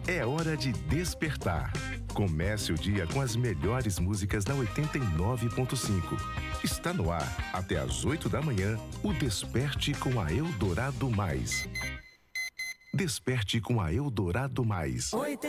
É hora de despertar. Comece o dia com as melhores músicas da 89.5. Está no ar, até às 8 da manhã, o Desperte com a Eldorado Mais. Desperte com a Eldorado Mais.